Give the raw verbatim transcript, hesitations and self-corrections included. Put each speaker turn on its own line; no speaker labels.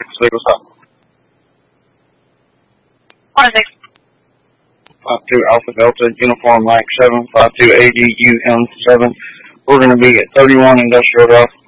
Say what's up.
One six.
Five two Alpha Delta Uniform Mike seven five two A D U M seven. We're going to be at thirty-one Industrial Drive.